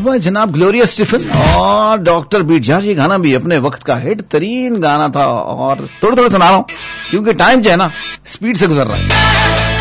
Bye जनाब Gloria Stephen और doctor beat. यार ये गाना भी अपने वक्त का हिट तरीन गाना था और थोड़ा थोड़ा सुना रहा हूँ क्योंकि टाइम जो है ना स्पीड से गुजर रहा है।